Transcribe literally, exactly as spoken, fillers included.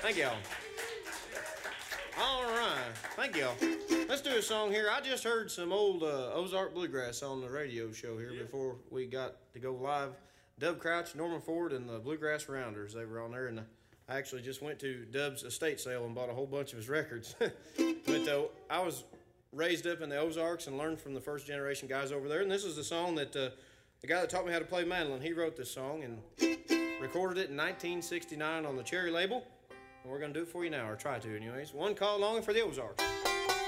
Thank y'all. All right. Thank y'all. Let's do a song here. I just heard some old uh, Ozark Bluegrass on the radio show here yeah. before we got to go live. Dub Crouch, Norman Ford, and the Bluegrass Rounders. They were on there, and I actually just went to Dub's estate sale and bought a whole bunch of his records. But uh, I was raised up in the Ozarks and learned from the first generation guys over there, and this is the song that uh, the guy that taught me how to play mandolin, he wrote this song and recorded it in nineteen sixty-nine on the Cherry label. And we're going to do it for you now, or try to anyways. One call longing for the Ozarks.